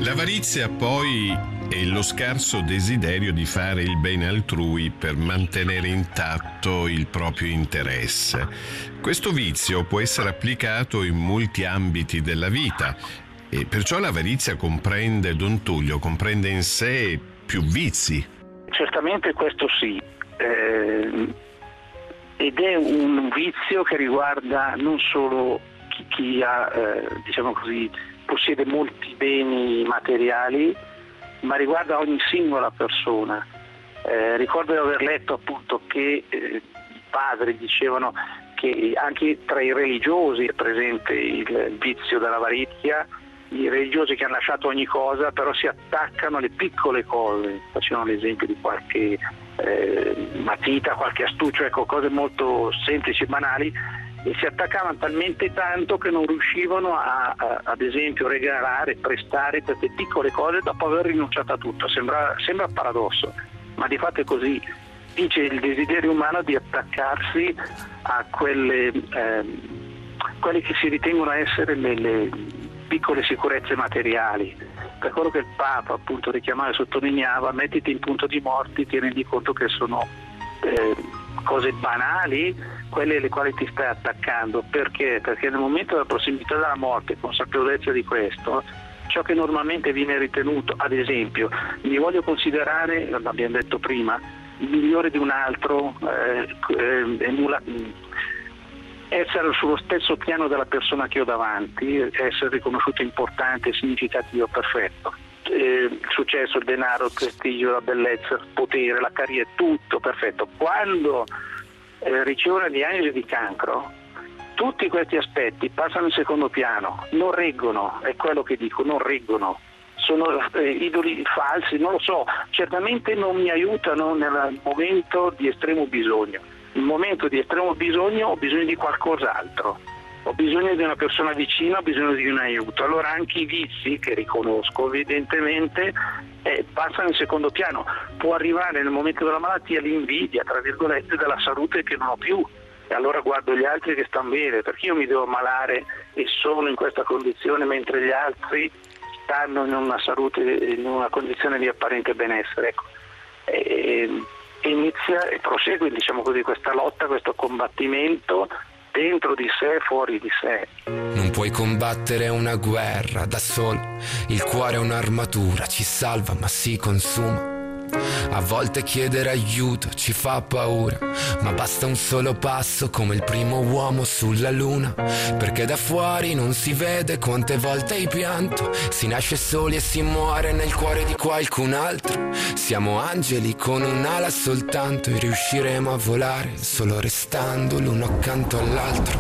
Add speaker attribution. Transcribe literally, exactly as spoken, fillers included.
Speaker 1: L'avarizia poi è lo scarso desiderio di fare il bene altrui per mantenere intatto il proprio interesse. Questo vizio può essere applicato in molti ambiti della vita e perciò l'avarizia comprende, Don Tullio, comprende in sé più vizi.
Speaker 2: Certamente questo sì, eh, ed è un vizio che riguarda non solo chi, chi ha, eh, diciamo così, possiede molti beni materiali, ma riguarda ogni singola persona. Eh, ricordo di aver letto appunto che eh, i padri dicevano che anche tra i religiosi è presente il vizio dell'avarizia, i religiosi che hanno lasciato ogni cosa però si attaccano alle piccole cose, facevano l'esempio di qualche eh, matita, qualche astuccio, ecco, cose molto semplici e banali, e si attaccavano talmente tanto che non riuscivano a, a ad esempio regalare, prestare queste piccole cose dopo aver rinunciato a tutto. Sembra, sembra paradosso, ma di fatto è così. Dice il desiderio umano di attaccarsi a quelle, eh, quelle che si ritengono essere le, le piccole sicurezze materiali. Per quello che il Papa appunto richiamava e sottolineava: mettiti in punto di morti, ti rendi conto che sono eh, cose banali quelle alle quali ti stai attaccando. Perché? Perché nel momento della prossimità della morte, consapevolezza di questo, ciò che normalmente viene ritenuto, ad esempio, mi voglio considerare, l'abbiamo detto prima, il migliore di un altro, eh, eh, emula, essere sullo stesso piano della persona che ho davanti, essere riconosciuto importante, significativo, perfetto. Eh, il successo, il denaro, il prestigio, la bellezza, il potere, la carriera, tutto perfetto. Quando eh, ricevo una diagnosi di cancro, tutti questi aspetti passano in secondo piano, non reggono, è quello che dico, non reggono. Sono eh, idoli falsi, non lo so, certamente non mi aiutano nel momento di estremo bisogno. In momento di estremo bisogno ho bisogno di qualcos'altro, ho bisogno di una persona vicina, ho bisogno di un aiuto. Allora anche i vizi, che riconosco evidentemente, eh, passano in secondo piano. Può arrivare nel momento della malattia l'invidia, tra virgolette, della salute che non ho più, e allora guardo gli altri che stanno bene, perché io mi devo ammalare e sono in questa condizione mentre gli altri stanno in una salute, in una condizione di apparente benessere, ecco. E, e inizia e prosegue, diciamo così, questa lotta, questo combattimento dentro di sé e fuori di sé.
Speaker 3: Non puoi combattere una guerra da solo, il cuore è un'armatura, ci salva ma si consuma. A volte chiedere aiuto ci fa paura, ma basta un solo passo come il primo uomo sulla luna, perché da fuori non si vede quante volte hai pianto, si nasce soli e si muore nel cuore di qualcun altro. Siamo angeli con un'ala soltanto e riusciremo a volare solo restando l'uno accanto all'altro.